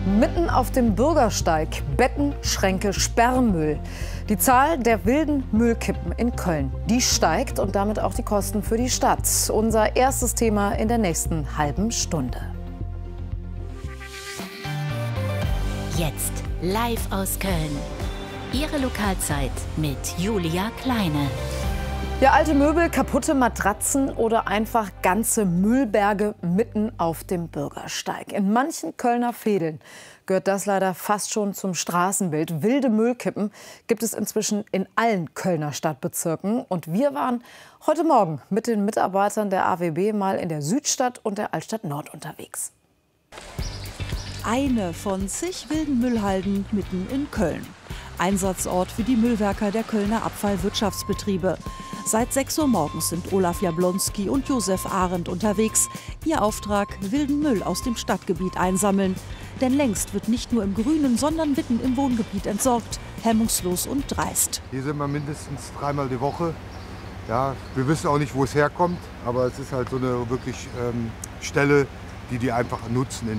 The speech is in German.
Mitten auf dem Bürgersteig Betten, Schränke, Sperrmüll. Die Zahl der wilden Müllkippen in Köln, die steigt und damit auch die Kosten für die Stadt. Unser erstes Thema in der nächsten halben Stunde. Jetzt live aus Köln. Ihre Lokalzeit mit Julia Kleine. Ja, alte Möbel, kaputte Matratzen oder einfach ganze Müllberge mitten auf dem Bürgersteig. In manchen Kölner Vedeln gehört das leider fast schon zum Straßenbild. Wilde Müllkippen gibt es inzwischen in allen Kölner Stadtbezirken. Und wir waren heute Morgen mit den Mitarbeitern der AWB mal in der Südstadt und der Altstadt Nord unterwegs. Eine von zig wilden Müllhalden mitten in Köln. Einsatzort für die Müllwerker der Kölner Abfallwirtschaftsbetriebe. Seit 6 Uhr morgens sind Olaf Jablonski und Josef Arendt unterwegs. Ihr Auftrag: wilden Müll aus dem Stadtgebiet einsammeln. Denn längst wird nicht nur im Grünen, sondern mitten im Wohngebiet entsorgt. Hemmungslos und dreist. Hier sind wir mindestens 3-mal die Woche. Ja, wir wissen auch nicht, wo es herkommt, aber es ist halt so eine wirklich Stelle, die einfach nutzen.